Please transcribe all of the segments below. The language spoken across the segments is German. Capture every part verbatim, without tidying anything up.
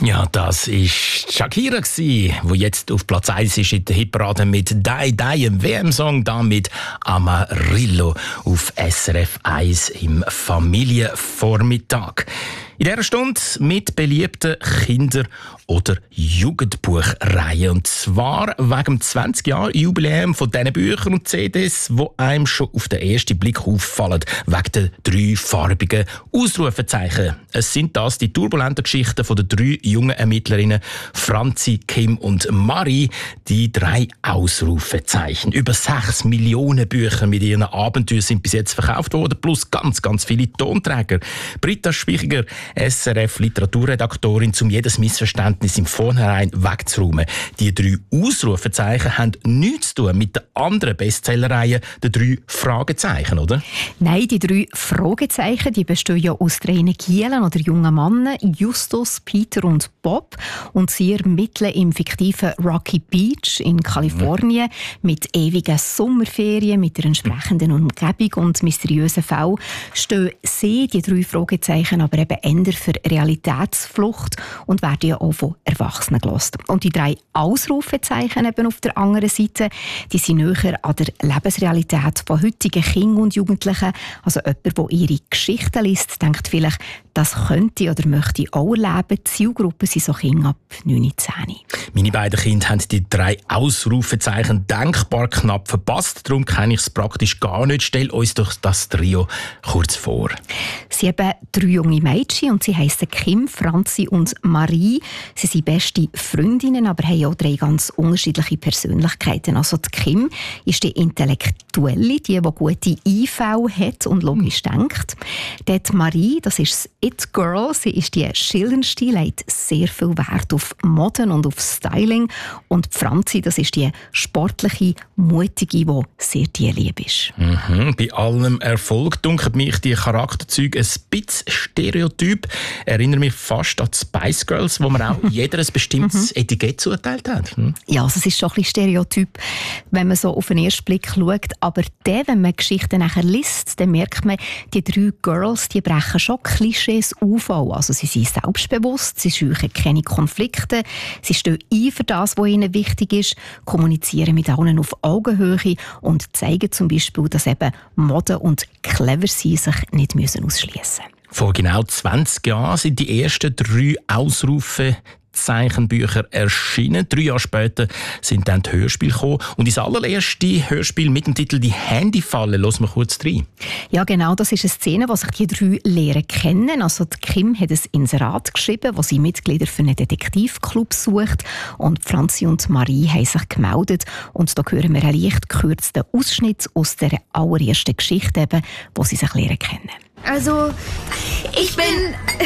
Ja, das war Shakira, die jetzt auf Platz eins ist in der Hitparade mit «Die Die», einem W M-Song, da mit «Amarillo» auf S R F eins im Familienvormittag. In dieser Stunde mit beliebten Kinder- oder Jugendbuchreihen. Und zwar wegen dem zwanzig-Jahre-Jubiläum von diesen Büchern und C Ds, die einem schon auf den ersten Blick auffallen, wegen der drei farbigen Ausrufezeichen. Es sind das die turbulenten Geschichten von den drei jungen Ermittlerinnen Franzi, Kim und Marie, die drei Ausrufezeichen. Über sechs Millionen Bücher mit ihren Abenteuern sind bis jetzt verkauft worden, plus ganz, ganz viele Tonträger. Britta Spichiger, S R F-Literaturredaktorin, um jedes Missverständnis im Vornherein wegzuräumen. Die drei Ausrufezeichen haben nichts zu tun mit der anderen Bestsellerreihe, den drei Fragezeichen, oder? Nein, die drei Fragezeichen, die bestehen ja aus drei Gielen oder jungen Männern, Justus, Peter und Bob. Und sie ermitteln im fiktiven Rocky Beach in Kalifornien mit ewigen Sommerferien, mit der entsprechenden Umgebung und mysteriösen Fällen stehen sie, die drei Fragezeichen, aber eben eher für Realitätsflucht und werden ja auch von Erwachsenen gehört. Und die drei Ausrufezeichen eben auf der anderen Seite, die sind näher an der Lebensrealität von heutigen Kindern und Jugendlichen. Also jemand, der ihre Geschichten liest, denkt vielleicht, das könnte oder möchte ich auch erleben. Die Zielgruppe sind so Kinder ab neun, zehn. Meine beiden Kinder haben die drei Ausrufezeichen denkbar knapp verpasst. Darum kenne ich es praktisch gar nicht. Stell uns doch das Trio kurz vor. Sie haben drei junge Mädchen und sie heissen Kim, Franzi und Marie. Sie sind beste Freundinnen, aber haben auch drei ganz unterschiedliche Persönlichkeiten. Also die Kim ist die Intellektuelle, die, die gute I V hat und logisch denkt. Die Marie, das ist das It-Girl. Sie ist die schillerndste, legt sehr viel Wert auf Moden und auf Styling. Und die Franzi, das ist die sportliche, mutige, die sehr tierlieb ist. Mhm. Bei allem Erfolg dunkelt mich die Charakterzüge ein bisschen stereotyp. Erinnere mich fast an die Spice Girls, wo man auch jeder ein bestimmtes Etikett zugeteilt hat. Hm? Ja, also es ist schon ein bisschen stereotyp, wenn man so auf den ersten Blick schaut. Aber dann, wenn man Geschichten nachher liest, dann merkt man, die drei Girls, die brechen schon Klischees auf. Also sie sind selbstbewusst, sie scheuchen keine Konflikte, sie stehen ein für das, was ihnen wichtig ist, kommunizieren mit allen auf Augenhöhe und zeigen zum Beispiel, dass eben Mode und clever sein sich nicht ausschliessen müssen. Vor genau zwanzig Jahren sind die ersten drei Ausrufe Zeichenbücher erschienen. Drei Jahre später sind dann die Hörspiele gekommen. Und das allererste Hörspiel mit dem Titel «Die Handyfalle», hören wir kurz rein. Ja, genau, das ist eine Szene, wo sich die drei Lehrer kennen. Also die Kim hat ein Inserat geschrieben, wo sie Mitglieder für einen Detektivclub sucht. Und Franzi und Marie haben sich gemeldet. Und da hören wir einen leicht gekürzten Ausschnitt aus der allerersten Geschichte, eben, wo sie sich lernen kennen. Also, ich bin...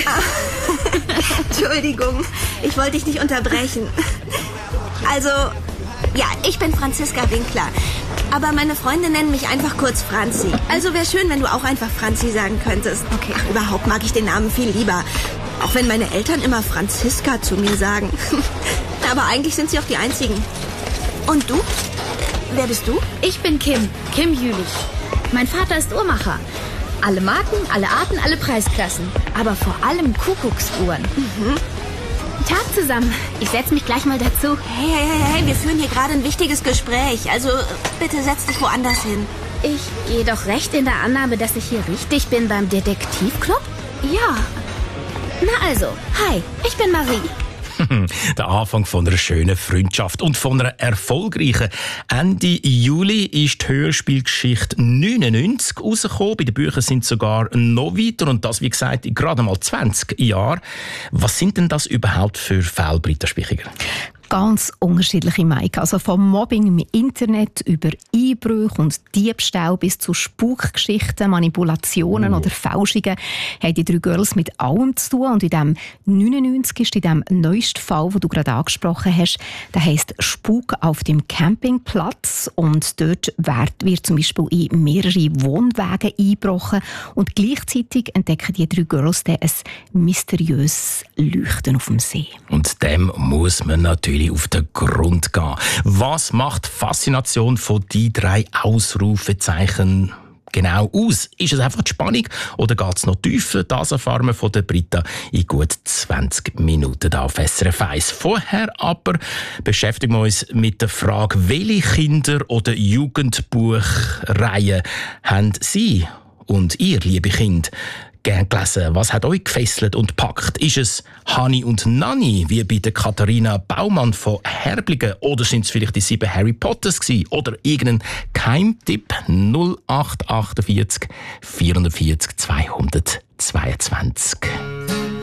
Entschuldigung, ich wollte dich nicht unterbrechen. Also, ja, ich bin Franziska Winkler. Aber meine Freunde nennen mich einfach kurz Franzi. Also wäre schön, wenn du auch einfach Franzi sagen könntest. Okay. Ach, überhaupt mag ich den Namen viel lieber. Auch wenn meine Eltern immer Franziska zu mir sagen. Aber eigentlich sind sie auch die Einzigen. Und du? Wer bist du? Ich bin Kim, Kim Jülich. Mein Vater ist Uhrmacher. Alle Marken, alle Arten, alle Preisklassen. Aber vor allem Kuckucksuhren. Mhm. Tag zusammen. Ich setze mich gleich mal dazu. Hey, hey, hey, hey, wir führen hier gerade ein wichtiges Gespräch. Also bitte setz dich woanders hin. Ich gehe doch recht in der Annahme, dass ich hier richtig bin beim Detektivclub? Ja. Na also, hi, ich bin Marie. Der Anfang von einer schönen Freundschaft und von einer erfolgreichen. Ende Juli ist die Hörspielgeschichte neunundneunzig rausgekommen. Bei den Büchern sind es sogar noch weiter und das, wie gesagt, in gerade mal zwanzig Jahren. Was sind denn das überhaupt für Fälle, Britta Spichiger? Ganz unterschiedliche Mike. Also vom Mobbing im Internet über Einbrüche und Diebstahl bis zu Spukgeschichten, Manipulationen oh. oder Fälschungen haben die drei Girls mit allem zu tun. Und in dem neunundneunzig ist in dem neuesten Fall, den du gerade angesprochen hast, der heisst «Spuk auf dem Campingplatz». Und dort wird, wird zum Beispiel in mehrere Wohnwagen eingebrochen. Und gleichzeitig entdecken die drei Girls dann ein mysteriöses Leuchten auf dem See. Und dem muss man natürlich auf den Grund gehen. Was macht die Faszination von die drei Ausrufezeichen genau aus? Ist es einfach die Spannung oder geht es noch tiefer? Das erfahren wir von der Britta in gut zwanzig Minuten da auf S R F eins. Vorher aber beschäftigen wir uns mit der Frage, welche Kinder- oder Jugendbuchreihen haben Sie und ihr, liebe Kinder, gern gelesen? Was hat euch gefesselt und packt? Ist es Hani und Nanni, wie bei der Katharina Baumann von Herblingen? Oder sind es vielleicht die sieben Harry Potters gewesen? Oder irgendein Keimtipp? null acht achtundvierzig vierundvierzig zweihundertzweiundzwanzig.